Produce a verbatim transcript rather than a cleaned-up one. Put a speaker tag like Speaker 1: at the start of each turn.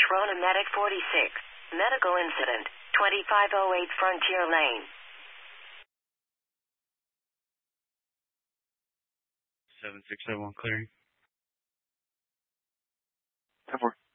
Speaker 1: Rona Medic forty-six. Medical incident. twenty-five oh eight Frontier Lane.
Speaker 2: seven six seven one clearing.
Speaker 3: ten four.